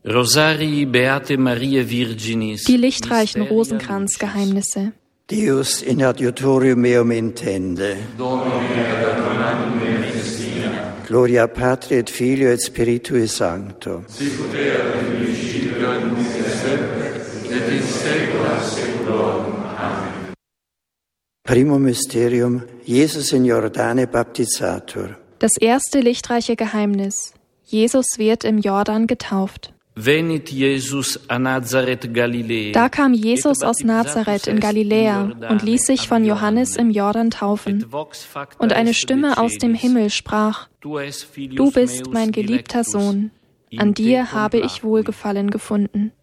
Rosarii Beate Mariae Virginis. Die lichtreichen Rosenkranzgeheimnisse. Deus in adiutorium meum intende. Gloria Patri et Filio et Spiritui Sancto. Sicut erat in principio et nunc et semper et in saecula saeculorum. Amen. Primum Mysterium, Jesus in Jordane baptizator. Das erste lichtreiche Geheimnis. Jesus wird im Jordan getauft. Venit Jesus a Nazareth Galiläae. Da kam Jesus aus Nazareth in Galiläa und ließ sich von Johannes im Jordan taufen. Und eine Stimme aus dem Himmel sprach: Du bist mein geliebter Sohn, an dir habe ich Wohlgefallen gefunden.